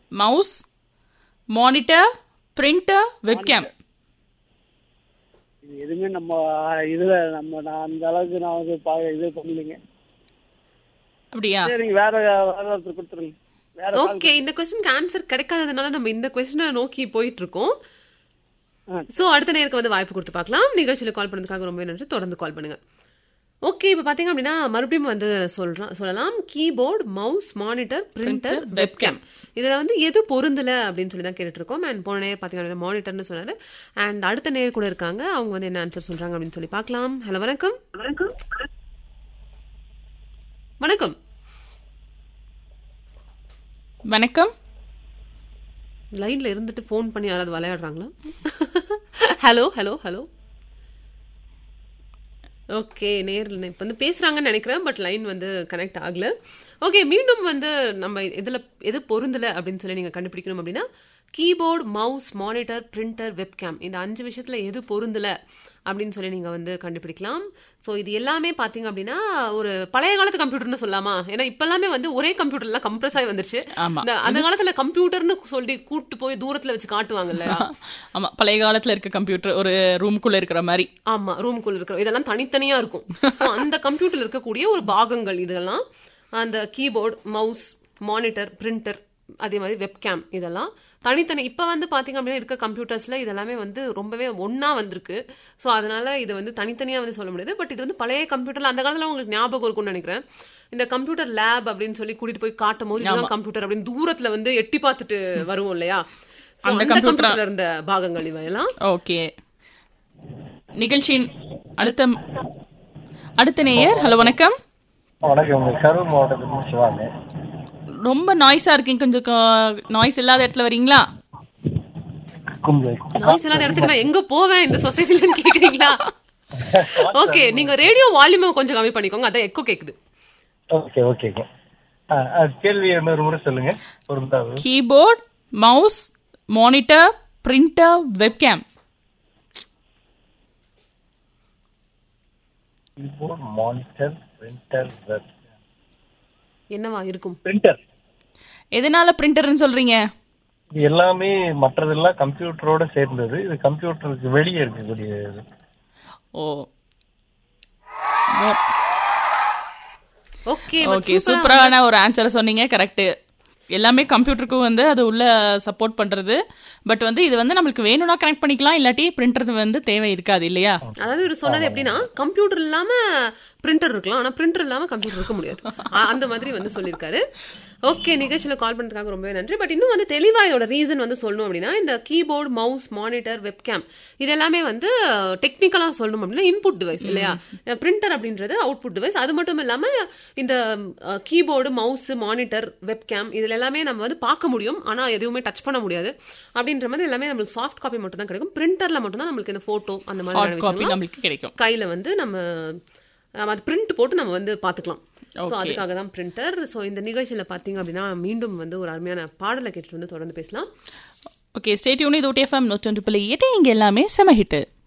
Mouse, monitor, printer, webcam. எதுவுமே நம்ம இதுல நான் அந்த அளவுக்கு நான் வந்து இது பண்ணலைங்க. அப்படியா? சரிங்க, வேற ஒருத்தர் கொடுத்துருங்க. ஓகே, இந்த क्वेश्चनக்கு ஆன்சர் கிடைக்காததுனால நம்ம இந்த क्वेश्चனை நோக்கி போயிட்டு இருக்கோம். சோ அடுத்த நேருக்கு வந்து வாய்ப்பு கொடுத்து பார்க்கலாம். நிகழ்ச்சியில கால் பண்ணதுக்காக ரொம்ப நன்றி. தொடர்ந்து கால் பண்ணுங்க. ஓகே, இப்போ பார்த்தீங்க அப்படின்னா மறுபடியும் வந்து சொல்லலாம். Keyboard, mouse, monitor, printer, webcam இதில் வந்து எது பொருந்தலை அப்படின்னு சொல்லி தான் கேட்டுட்டு இருக்கோம். அண்ட் போன நேர் பார்த்தீங்க அப்படின்னா மானிட்டர்னு சொன்னாரு. அண்ட் அடுத்த நேர் கூட இருக்காங்க, அவங்க வந்து என்ன ஆன்சர் சொல்றாங்க அப்படின்னு சொல்லி பார்க்கலாம். ஹலோ, வணக்கம். வணக்கம் வணக்கம். லைன்ல இருந்துட்டு ஃபோன் பண்ணி யாராவது விளையாடுறாங்களா? Hello hello hello. ஓகே, நேரில் இப்போ வந்து பேசுகிறாங்கன்னு நினைக்கிறேன், பட் லைன் வந்து கனெக்ட் ஆகலை. ஓகே, மீண்டும் வந்து நம்ம இதில் எது பொருந்தலை அப்படின்னு சொல்லி நீங்கள் கண்டுபிடிக்கணும் அப்படின்னா keyboard, mouse, monitor, printer, webcam இந்த 5 விஷயத்தில் எது பொருந்தலை அப்படின்னு சொல்லி நீங்கள் வந்து கண்டுபிடிக்கலாம். ஸோ இது எல்லாமே பார்த்தீங்க அப்படின்னா ஒரு பழைய காலத்து கம்ப்யூட்டர்னு சொல்லலாமா? ஏன்னா இப்போ எல்லாமே வந்து ஒரே கம்ப்யூட்டர்லாம் கம்ப்ரஸ் ஆகி வந்துருச்சு. அந்த காலத்தில் கம்ப்யூட்டர்னு சொல்லி கூட்டு போய் தூரத்தில் வச்சு காட்டுவாங்கல்ல. ஆமா, பழைய காலத்தில் இருக்க கம்ப்யூட்டர் ஒரு ரூம்குள்ள இருக்கிற மாதிரி. ஆமா, ரூம்குள்ள இருக்கிற இதெல்லாம் தனித்தனியா இருக்கும். ஸோ அந்த கம்ப்யூட்டர்ல இருக்கக்கூடிய ஒரு பாகங்கள் இதெல்லாம் அந்த கீபோர்டு, மவுஸ், மானிட்டர், பிரிண்டர், அதே மாதிரி வெப்கேம் இதெல்லாம் தனித்தனி. இப்போ வந்து பார்த்தீங்க அப்படின்னா இருக்க கம்ப்யூட்டர்ஸில் இதெல்லாமே வந்து ரொம்பவே ஒன்றா வந்திருக்கு. ஸோ அதனால இது வந்து தனித்தனியாக வந்து சொல்ல முடியாது. பட் இது வந்து பழைய கம்ப்யூட்டரில் அந்த காலத்தில் உங்களுக்கு ஞாபகம் இருக்கும்னு நினைக்கிறேன். இந்த கம்ப்யூட்டர் லேப் அப்படின்னு சொல்லி கூட்டிட்டு போய் காட்டும் போது இதுதான் கம்ப்யூட்டர் அப்படின்னு தூரத்தில் வந்து எட்டி பார்த்துட்டு வருவோம் இல்லையா? அந்த கம்ப்யூட்டர்ல இருந்த பாகங்கள் இவையெல்லாம். ஓகே, நிகழ்ச்சியின் அடுத்த நேயர். ஹலோ, வணக்கம். வணக்கம், கரூர் மாவட்டத்தில் சிவாங்க. ரொம்ப நாய்ஸா இருக்கீங்க, கொஞ்சம் நாய்ஸ் இல்லாத இடத்துல வரீங்களா? நாய்ஸ் இல்லாத இடத்துக்கு நான் எங்க போவேன் இந்த சொசைட்டில கேக்குறீங்களா? ஓகே, நீங்க ரேடியோ வால்யூம் கொஞ்சம் கம்மி பண்ணிக்கோங்க, அதான் எக்கோ கேக்குது. ஓகே ஓகே, கேள்வி இன்னொரு முறை சொல்லுங்க. Keyboard, mouse, monitor, printer, webcam. Keyboard, monitor, printer, webcam என்னவா இருக்கும்? பிரிண்டர். எதனால பிரிண்டர்னு சொல்றீங்க? இது எல்லாமே மற்றதெல்லாம் கம்ப்யூட்டரோட சேர்ந்தது, இது கம்ப்யூட்டருக்கு வெளியே இருக்கக்கூடியது. ஓ, ஓகே ஓகே, சூப்பரான ஒரு ஆன்சர் சொன்னீங்க. கரெக்ட், எல்லாமே கம்ப்யூட்டருக்கும் வந்து அது உள்ள சப்போர்ட் பண்றது. பட் வந்து இது வந்து நம்மளுக்கு வேணும்னா கனெக்ட் பண்ணிக்கலாம், இல்லாட்டி பிரிண்டர் வந்து தேவை இருக்காது இல்லையா? அதாவது இவர் சொன்னது எப்படின்னா கம்ப்யூட்டர் இல்லாம பிரிண்டர் இருக்கலாம், ஆனா பிரிண்டர் இல்லாம கம்ப்யூட்டர் இருக்க முடியாது, அந்த மாதிரி வந்து சொல்லியிருக்காரு. ஓகே, நிகழ்ச்சியில கால் பண்ணதுக்காக ரொம்பவே நன்றி. பட் இன்னும் வந்து தெளிவா இதோட ரீசன் வந்து சொல்லணும் அப்படின்னா இந்த கீபோர்டு, மவுஸ், மானிட்டர், வெப்கேம் இது எல்லாமே வந்து டெக்னிக்கலா சொல்லணும் அப்படின்னா இன்புட் டிவைஸ் இல்லையா? பிரிண்டர் அப்படின்றது அவுட்புட் டிவைஸ். அது மட்டும் இல்லாம இந்த கீபோர்டு, மவுஸ், மானிட்டர், வெப்கேம் இதுல எல்லாமே நம்ம வந்து பார்க்க முடியும், ஆனா எதுவுமே டச் பண்ண முடியாது. அப்படின்ற மாதிரி எல்லாமே நம்மளுக்கு சாஃப்ட் காப்பி மட்டும் தான் கிடைக்கும். பிரிண்டர்ல மட்டும் தான் நம்மளுக்கு இந்த போட்டோ அந்த மாதிரி நம்மளுக்கு கிடைக்கும். கையில வந்து நம்ம அது பிரிண்ட் போட்டு நம்ம வந்து பாத்துக்கலாம். ஸோ அதுக்காக தான் பிரிண்டர். ஸோ இந்த நிகழ்ச்சியில் பார்த்தீங்க அப்படின்னா மீண்டும் வந்து ஒரு அருமையான பாடலை கேட்டு வந்து தொடர்ந்து பேசலாம். Okay, stay tune. இது OTFM 102.8. இங்கே எல்லாமே செம ஹிட்.